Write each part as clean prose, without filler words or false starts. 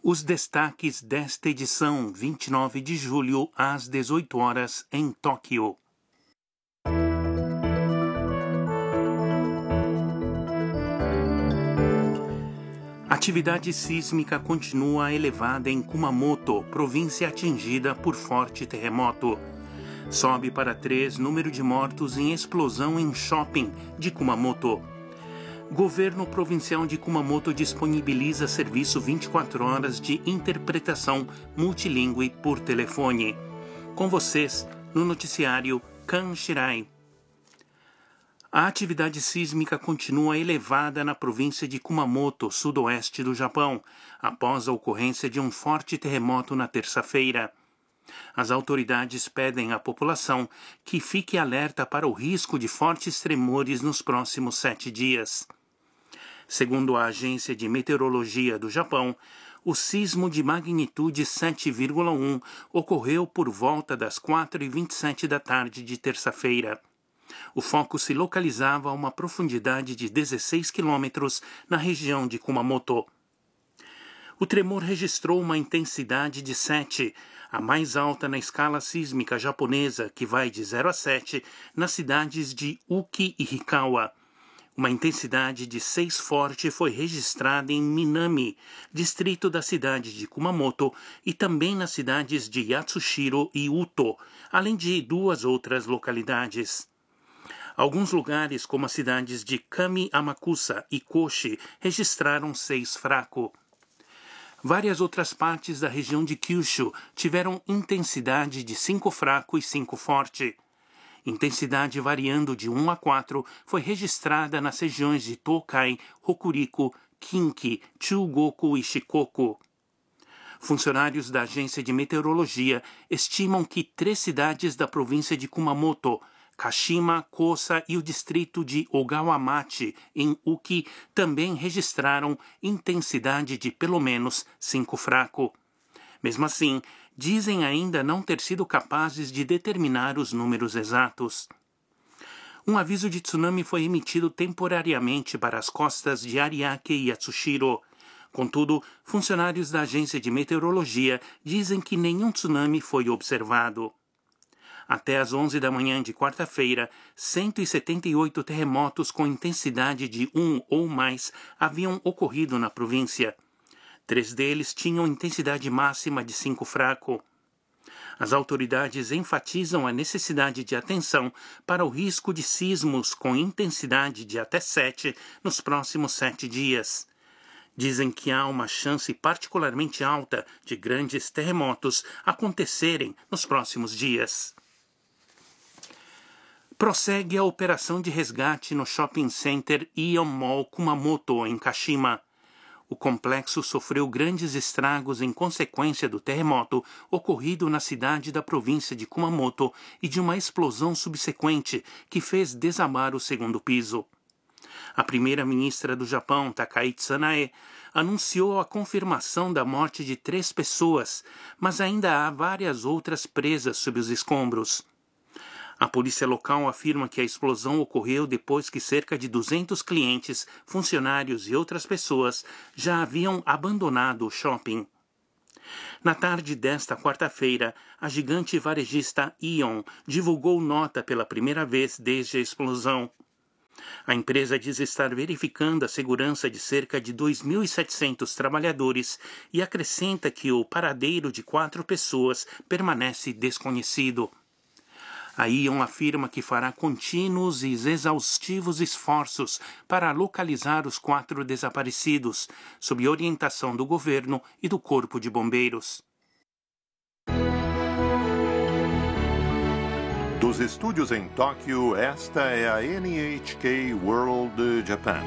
Os destaques desta edição, 29 de julho, às 18 horas, em Tóquio. Atividade sísmica continua elevada em Kumamoto, província atingida por forte terremoto. Sobe para 3 número de mortos em explosão em shopping de Kumamoto. Governo provincial de Kumamoto disponibiliza serviço 24 horas de interpretação multilingüe por telefone. Com vocês, no noticiário Kanshirai. A atividade sísmica continua elevada na província de Kumamoto, sudoeste do Japão, após a ocorrência de um forte terremoto na terça-feira. As autoridades pedem à população que fique alerta para o risco de fortes tremores nos próximos 7 dias. Segundo a Agência de Meteorologia do Japão, o sismo de magnitude 7,1 ocorreu por volta das 4h27 da tarde de terça-feira. O foco se localizava a uma profundidade de 16 quilômetros na região de Kumamoto. O tremor registrou uma intensidade de 7, a mais alta na escala sísmica japonesa, que vai de 0 a 7, nas cidades de Uki e Hikawa. Uma intensidade de 6 forte foi registrada em Minami, distrito da cidade de Kumamoto, e também nas cidades de Yatsushiro e Uto, além de 2 outras localidades. Alguns lugares, como as cidades de Kami Amakusa e Koshi, registraram 6 fraco. Várias outras partes da região de Kyushu tiveram intensidade de 5 fraco e 5 forte. Intensidade variando de 1 a 4 foi registrada nas regiões de Tokai, Hokuriku, Kinki, Chugoku e Shikoku. Funcionários da agência de meteorologia estimam que 3 cidades da província de Kumamoto, Kashima, Kosa e o distrito de Ogawamachi, em Uki, também registraram intensidade de pelo menos 5 fraco. Mesmo assim, dizem ainda não ter sido capazes de determinar os números exatos. Um aviso de tsunami foi emitido temporariamente para as costas de Ariake e Yatsushiro. Contudo, funcionários da agência de meteorologia dizem que nenhum tsunami foi observado. Até às 11 da manhã de quarta-feira, 178 terremotos com intensidade de 1 ou mais haviam ocorrido na província. 3 deles tinham intensidade máxima de 5 fraco. As autoridades enfatizam a necessidade de atenção para o risco de sismos com intensidade de até 7 nos próximos 7 dias. Dizem que há uma chance particularmente alta de grandes terremotos acontecerem nos próximos dias. Prossegue a operação de resgate no shopping center Ion Mall Kumamoto, em Kashima. O complexo sofreu grandes estragos em consequência do terremoto ocorrido na cidade da província de Kumamoto e de uma explosão subsequente que fez desabar o segundo piso. A primeira-ministra do Japão, Takaichi Sanae, anunciou a confirmação da morte de 3 pessoas, mas ainda há várias outras presas sob os escombros. A polícia local afirma que a explosão ocorreu depois que cerca de 200 clientes, funcionários e outras pessoas já haviam abandonado o shopping. Na tarde desta quarta-feira, a gigante varejista Aeon divulgou nota pela primeira vez desde a explosão. A empresa diz estar verificando a segurança de cerca de 2.700 trabalhadores e acrescenta que o paradeiro de 4 pessoas permanece desconhecido. A Aeon afirma que fará contínuos e exaustivos esforços para localizar os 4 desaparecidos, sob orientação do governo e do Corpo de Bombeiros. Dos estúdios em Tóquio, esta é a NHK World Japan.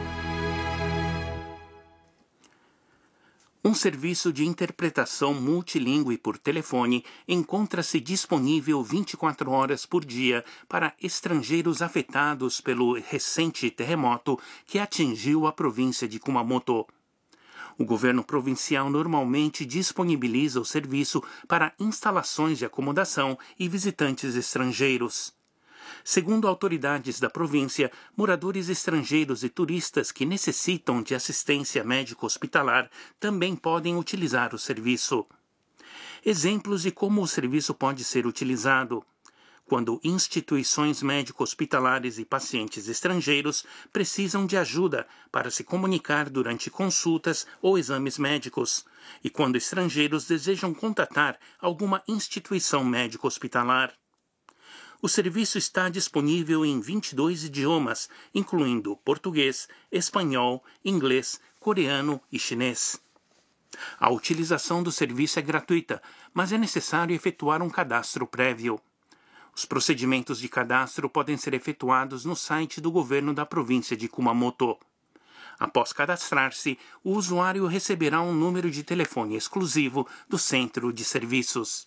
Um serviço de interpretação multilingüe por telefone encontra-se disponível 24 horas por dia para estrangeiros afetados pelo recente terremoto que atingiu a província de Kumamoto. O governo provincial normalmente disponibiliza o serviço para instalações de acomodação e visitantes estrangeiros. Segundo autoridades da província, moradores estrangeiros e turistas que necessitam de assistência médico-hospitalar também podem utilizar o serviço. Exemplos de como o serviço pode ser utilizado: quando instituições médico-hospitalares e pacientes estrangeiros precisam de ajuda para se comunicar durante consultas ou exames médicos, e quando estrangeiros desejam contatar alguma instituição médico-hospitalar. O serviço está disponível em 22 idiomas, incluindo português, espanhol, inglês, coreano e chinês. A utilização do serviço é gratuita, mas é necessário efetuar um cadastro prévio. Os procedimentos de cadastro podem ser efetuados no site do governo da província de Kumamoto. Após cadastrar-se, o usuário receberá um número de telefone exclusivo do centro de serviços.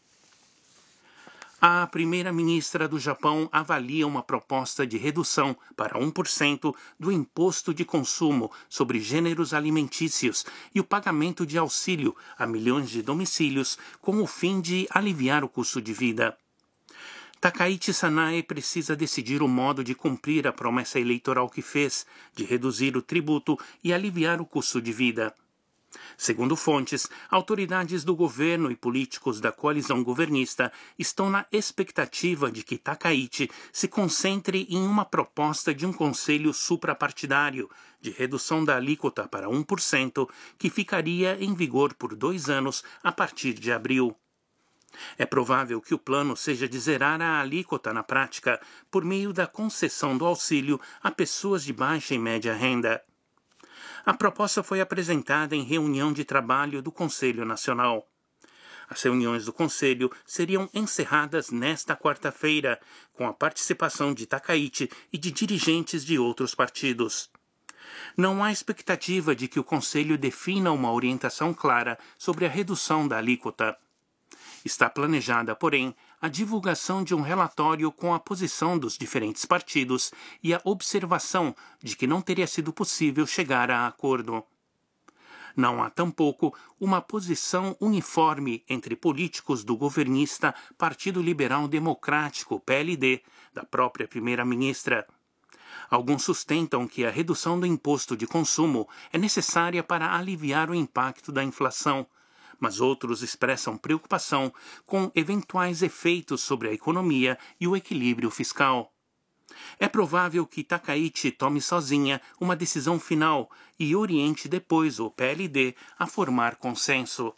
A primeira-ministra do Japão avalia uma proposta de redução para 1% do imposto de consumo sobre gêneros alimentícios e o pagamento de auxílio a milhões de domicílios com o fim de aliviar o custo de vida. Takaichi Sanae precisa decidir o modo de cumprir a promessa eleitoral que fez de reduzir o tributo e aliviar o custo de vida. Segundo fontes, autoridades do governo e políticos da coalizão governista estão na expectativa de que Takaichi se concentre em uma proposta de um conselho suprapartidário de redução da alíquota para 1%, que ficaria em vigor por 2 anos a partir de abril. É provável que o plano seja de zerar a alíquota na prática por meio da concessão do auxílio a pessoas de baixa e média renda. A proposta foi apresentada em reunião de trabalho do Conselho Nacional. As reuniões do Conselho seriam encerradas nesta quarta-feira, com a participação de Takaichi e de dirigentes de outros partidos. Não há expectativa de que o Conselho defina uma orientação clara sobre a redução da alíquota. Está planejada, porém, a divulgação de um relatório com a posição dos diferentes partidos e a observação de que não teria sido possível chegar a acordo. Não há tampouco uma posição uniforme entre políticos do governista Partido Liberal Democrático, PLD, da própria primeira-ministra. Alguns sustentam que a redução do imposto de consumo é necessária para aliviar o impacto da inflação, mas outros expressam preocupação com eventuais efeitos sobre a economia e o equilíbrio fiscal. É provável que Takaichi tome sozinha uma decisão final e oriente depois o PLD a formar consenso.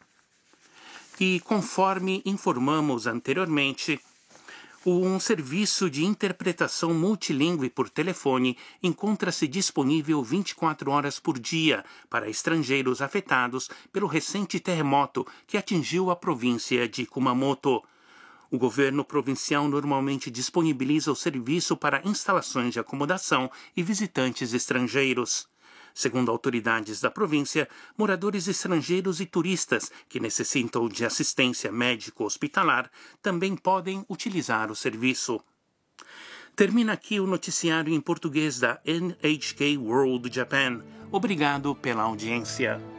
E, conforme informamos anteriormente, um serviço de interpretação multilingüe por telefone encontra-se disponível 24 horas por dia para estrangeiros afetados pelo recente terremoto que atingiu a província de Kumamoto. O governo provincial normalmente disponibiliza o serviço para instalações de acomodação e visitantes estrangeiros. Segundo autoridades da província, moradores estrangeiros e turistas que necessitam de assistência médico-hospitalar também podem utilizar o serviço. Termina aqui o noticiário em português da NHK World Japan. Obrigado pela audiência.